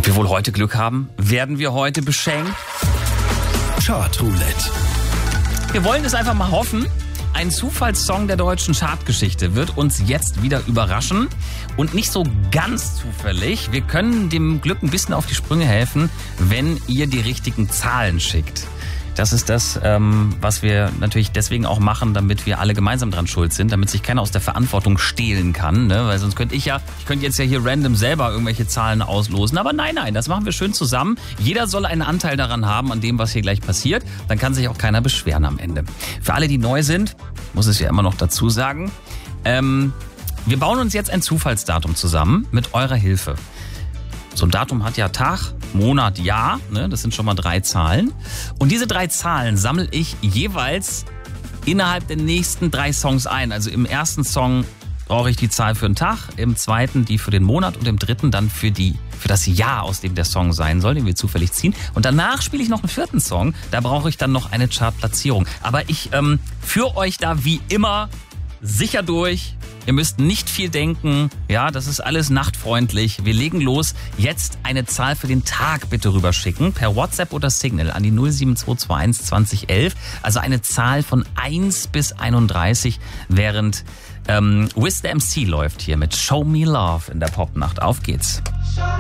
Ob wir wohl heute Glück haben? Werden wir heute beschenkt? Chartroulette. Wir wollen es einfach mal hoffen. Ein Zufallssong der deutschen Chartgeschichte wird uns jetzt wieder überraschen. Und nicht so ganz zufällig. Wir können dem Glück ein bisschen auf die Sprünge helfen, wenn ihr die richtigen Zahlen schickt. Das ist das, was wir natürlich deswegen auch machen, damit wir alle gemeinsam dran schuld sind, damit sich keiner aus der Verantwortung stehlen kann, ne? Weil sonst könnte ich könnte jetzt ja hier random selber irgendwelche Zahlen auslosen. Aber nein, das machen wir schön zusammen. Jeder soll einen Anteil daran haben, an dem, was hier gleich passiert. Dann kann sich auch keiner beschweren am Ende. Für alle, die neu sind, muss es ja immer noch dazu sagen, wir bauen uns jetzt ein Zufallsdatum zusammen mit eurer Hilfe. So ein Datum hat ja Tag, Monat, Jahr, ne? Das sind schon mal 3 Zahlen. Und diese 3 Zahlen sammle ich jeweils innerhalb der nächsten 3 Songs ein. Also im ersten Song brauche ich die Zahl für den Tag, im zweiten die für den Monat und im dritten dann für das Jahr, aus dem der Song sein soll, den wir zufällig ziehen. Und danach spiele ich noch einen 4. Song, da brauche ich dann noch eine Chartplatzierung. Aber ich führe euch da wie immer sicher durch. Ihr müsst nicht viel denken. Ja, das ist alles nachtfreundlich. Wir legen los. Jetzt eine Zahl für den Tag bitte rüberschicken. Per WhatsApp oder Signal an die 07221 2011. Also eine Zahl von 1 bis 31, während Wiz the MC läuft hier mit Show Me Love in der Popnacht. Auf geht's.